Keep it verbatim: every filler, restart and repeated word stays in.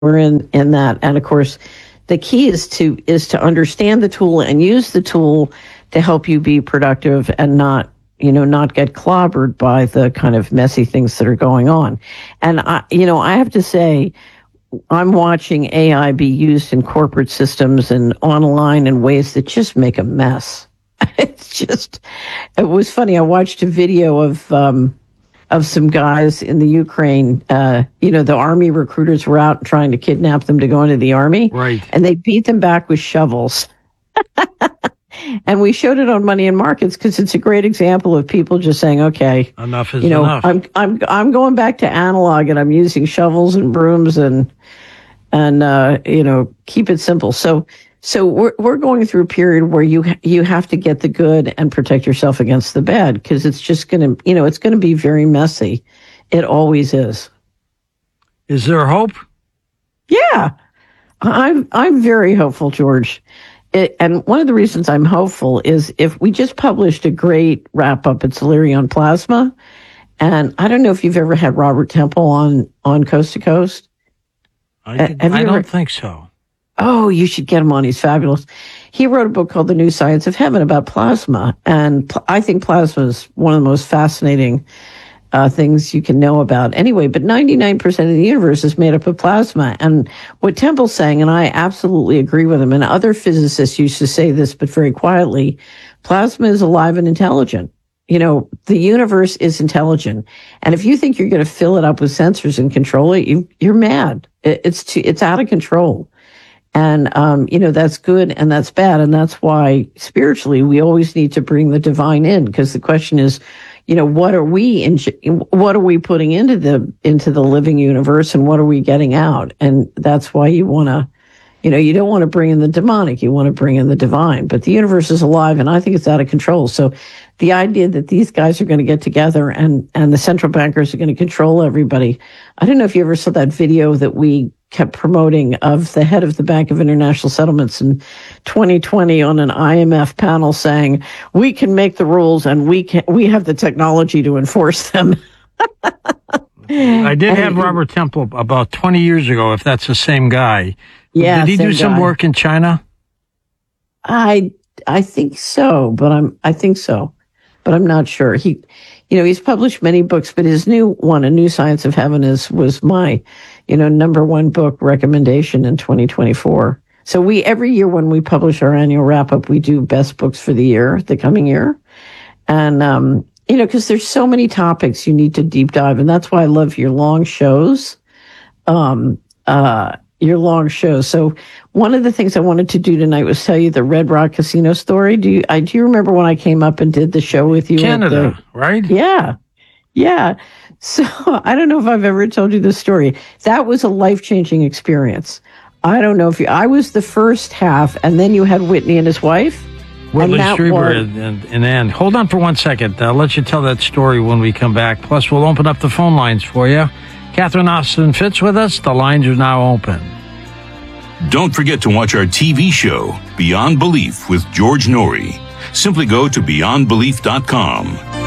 we're in, in that. And of course, the key is to is to understand the tool and use the tool to help you be productive and not, you know, not get clobbered by the kind of messy things that are going on. And I, you know, I have to say, I'm watching A I be used in corporate systems and online in ways that just make a mess. It's just, it was funny. I watched a video of, um, of some guys in the Ukraine, uh, you know, the army recruiters were out trying to kidnap them to go into the army. Right. And they beat them back with shovels. And we showed it on Money and Markets because it's a great example of people just saying, okay, enough is you know, enough. I'm, I'm, I'm going back to analog and I'm using shovels and brooms and, and, uh, you know, keep it simple. So, so we're, we're going through a period where you, you have to get the good and protect yourself against the bad because it's just going to, you know, it's going to be very messy. It always is. Is there hope? Yeah. I'm, I'm very hopeful, George. It, and one of the reasons I'm hopeful is if we just published a great wrap up at Solari on plasma. And I don't know if you've ever had Robert Temple on, on Coast to Coast. I, did, I don't ever, think so. Oh, you should get him on. He's fabulous. He wrote a book called The New Science of Heaven about plasma. And pl- I think plasma is one of the most fascinating uh, things you can know about anyway. But ninety-nine percent of the universe is made up of plasma. And what Temple's saying, and I absolutely agree with him, and other physicists used to say this, but very quietly, plasma is alive and intelligent. You know, the universe is intelligent. And if you think you're going to fill it up with sensors and control it, you, you're mad. It, it's too, it's out of control. And, um, you know, that's good and that's bad. And that's why spiritually we always need to bring the divine in, because the question is, you know, what are we, in, what are we putting into the, into the living universe and what are we getting out? And that's why you want to, you know, you don't want to bring in the demonic, you want to bring in the divine, but the universe is alive and I think it's out of control. So the idea that these guys are going to get together and, and the central bankers are going to control everybody. I don't know if you ever saw that video that we kept promoting of the head of the Bank of International Settlements in twenty twenty on an I M F panel saying, we can make the rules and we can, we have the technology to enforce them. I did have Robert Temple about twenty years ago, if that's the same guy. Yeah. Did he do some guy. work in China? I, I think so, but I'm, I think so, but I'm not sure. He, you know, he's published many books, but his new one, A New Science of Heaven, is, was my, you know, number one book recommendation in twenty twenty-four. So we, every year when we publish our annual wrap up, we do best books for the year, the coming year. And, um, you know, cause there's so many topics you need to deep dive. And that's why I love your long shows. Um, uh, your long shows. So one of the things I wanted to do tonight was tell you the Red Rock Casino story. Do you, I, do you remember when I came up and did the show with you? Canada, the, right? Yeah. Yeah. So I don't know if I've ever told you this story. That was a life-changing experience. I don't know if you, I was the first half and then you had Whitney and his wife. Whitley Strieber and, and, and Ann. Hold on for one second. I'll let you tell that story when we come back. Plus, we'll open up the phone lines for you. Catherine Austin Fitz with us. The lines are now open. Don't forget to watch our T V show, Beyond Belief with George Norrie. Simply go to beyond belief dot com.